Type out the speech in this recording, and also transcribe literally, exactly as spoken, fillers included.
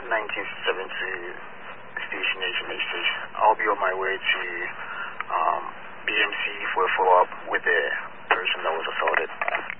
nineteen seventy station H M H station. I'll be on my way to um, B M C for a follow-up with the person that was assaulted.